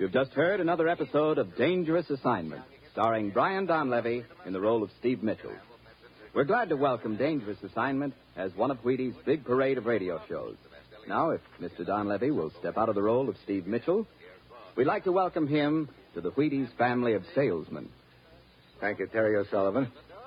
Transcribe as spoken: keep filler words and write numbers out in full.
You've just heard another episode of Dangerous Assignment, starring Brian Donlevy in the role of Steve Mitchell. We're glad to welcome Dangerous Assignment as one of Wheaties' big parade of radio shows. Now, if Mister Donlevy will step out of the role of Steve Mitchell, we'd like to welcome him to the Wheaties family of salesmen. Thank you, Terry O'Sullivan.